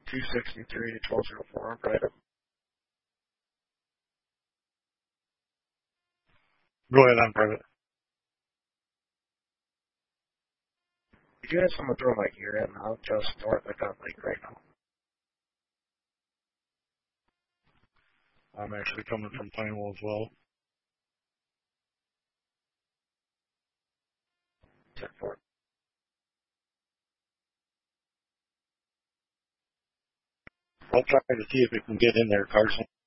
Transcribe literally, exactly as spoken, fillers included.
two sixty-three to twelve oh four on Friday. Go ahead on private. You guys want to throw my gear in now, just north of Gun Lake right now. I'm actually coming from Pineville as well. ten four. I'll try to see if it can get in there, Carson.